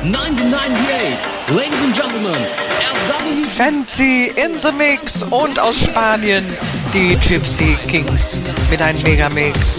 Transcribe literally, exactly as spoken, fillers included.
neunzehnhundertachtzig. Ladies and Gentlemen, F W Fancy in the Mix und aus Spanien die Gypsy Kings mit einem Megamix.